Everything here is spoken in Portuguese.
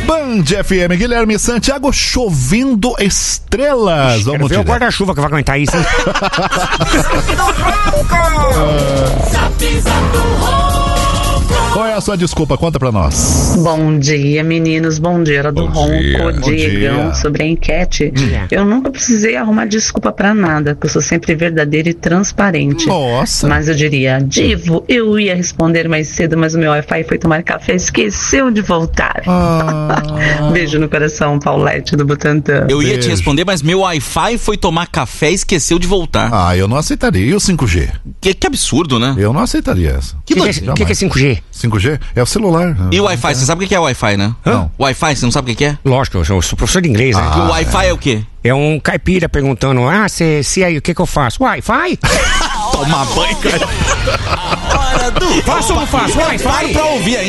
Band FM, Guilherme Santiago, chovendo estrelas. Vamos ver o guarda-chuva que vai aguentar isso, hein? Qual é a sua desculpa? Conta pra nós. Bom dia, meninos. Bom dia, era do Ronco, Diegão, sobre a enquete. Eu nunca precisei arrumar desculpa pra nada, porque eu sou sempre verdadeira e transparente. Nossa. Mas eu diria, Divo, eu ia responder mais cedo, mas o meu Wi-Fi foi tomar café e esqueceu de voltar. Beijo no coração, Paulette do Butantã. Eu ia te responder, mas meu Wi-Fi foi tomar café e esqueceu de voltar. Ah, eu não aceitaria. E o 5G? Que absurdo, né? Eu não aceitaria essa. O que é 5G? 5G? É o celular. E o Wi-Fi? Você sabe o que é Wi-Fi, né? Não. Wi-Fi, você não sabe o que é? Lógico, eu sou professor de inglês, né? E o Wi-Fi é o quê? É um caipira perguntando, se aí, o que eu faço? Wi-Fi? Tomar banho, cara. Faço ou não faço? Wi-Fi? Pra ouvir aí.